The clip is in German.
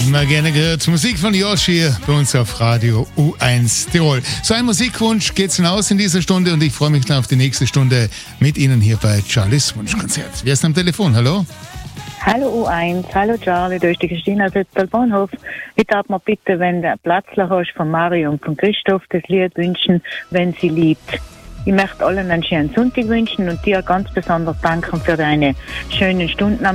Immer gerne gehört. Musik von Josh hier bei uns auf Radio U1 Tirol. So ein Musikwunsch geht's hinaus in dieser Stunde und ich freue mich dann auf die nächste Stunde mit Ihnen hier bei Charlies Wunschkonzert. Wer ist am Telefon? Hallo? Hallo U1, hallo Charlie, da ist die Christina aus dem Bahnhof. Ich darf mir bitte, wenn du Platz hast von Mario und von Christoph, das Lied wünschen, wenn sie liebt. Ich möchte allen einen schönen Sonntag wünschen und dir ganz besonders danken für deine schönen Stunden am